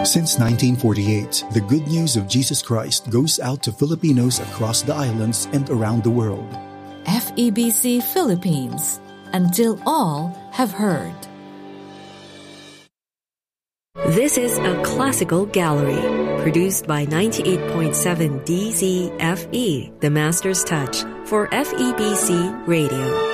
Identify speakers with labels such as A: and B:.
A: Since 1948, the good news of Jesus Christ goes out to Filipinos across the islands and around the world.
B: FEBC Philippines, until all have heard.
C: This is a classical gallery, produced by 98.7 DZFE, The Master's Touch, for FEBC Radio.